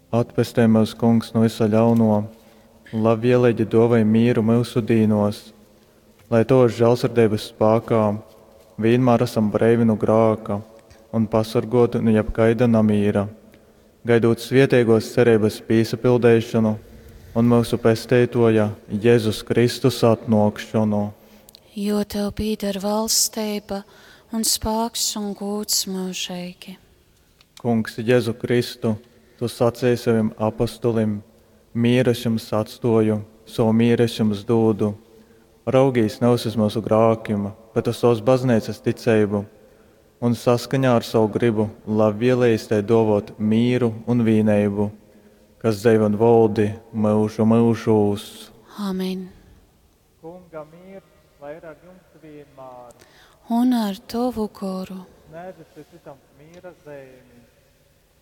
Atpestē mūs, Kungs, no visa ļauno, un labvēlīgi dāvāj mīru mūsu dīnos, lai to uz žēlsirdības spēkā vienmēr esam brīvi no grāka un pasargāti no jebkaida namīra, gaidot svētīgos cerības piesapildīšanu un mūsu pestītoja Jēzus Kristus atnākšanu. Jo tev pieder valstība un spēks un gods mūžīgi. Kungs, Jēzu Kristu, tu sacīji saviem apostolim: mīru es jums atstāju, savu mīru es jums dodu. Raugīs nevis uz mūsu grēkiem, bet uz savas baznīcas ticību, un saskaņā ar savu gribu labvēlīgi tai dāvāt mīru un vienību, kas dzīvo un valdi mūžu mūžos. Amen. Kunga mīrs, lai ir ar jums vienmēr, Un ar tavu goru. nevis visam mīra zēmi.